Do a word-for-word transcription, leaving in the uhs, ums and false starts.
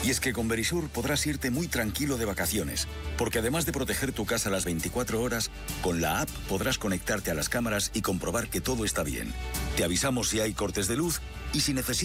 Y es que con Verisur podrás irte muy tranquilo de vacaciones, porque además de proteger tu casa las veinticuatro horas, con la app podrás conectarte a las cámaras y comprobar que todo está bien. Te avisamos si hay cortes de luz y si necesitas